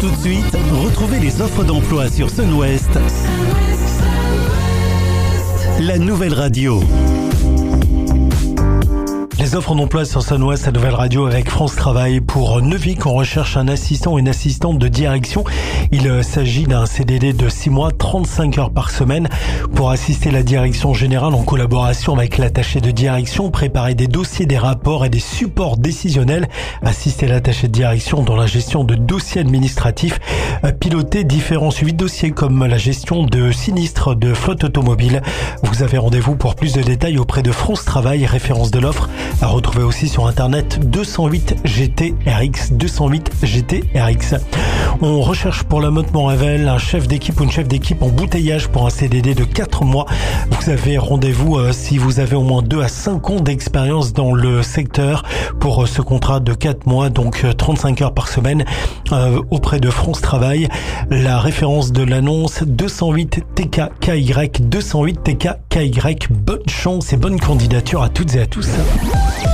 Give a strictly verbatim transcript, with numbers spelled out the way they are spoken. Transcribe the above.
Tout de suite, retrouvez les offres d'emploi sur Sun-Ouest, la nouvelle radio. Les offres d'emploi sur Sun-Ouest, la nouvelle radio avec France Travail. Pour Neuvic, on recherche un assistant ou une assistante de direction. Il s'agit d'un C D D de six mois, trente-cinq heures par semaine pour assister la direction générale en collaboration avec l'attaché de direction, préparer des dossiers, des rapports et des supports décisionnels, assister l'attaché de direction dans la gestion de dossiers administratifs, piloter différents suivis de dossiers comme la gestion de sinistres de flotte automobile. Vous avez rendez-vous pour plus de détails auprès de France Travail, référence de l'offre à retrouver aussi sur internet deux cent huit G T R X, deux cent huit G T R X. On recherche pour la Motte-Montrével un chef d'équipe ou une chef d'équipe en bouteillage pour un C D D de quatre mois. Vous avez rendez-vous euh, si vous avez au moins deux à cinq ans d'expérience dans le secteur pour euh, ce contrat de quatre mois, donc euh, trente-cinq heures par semaine euh, auprès de France Travail. La référence de l'annonce deux cent huit T K K Y, deux cent huit T K K Y. Bonne chance et bonne candidature à toutes et à tous.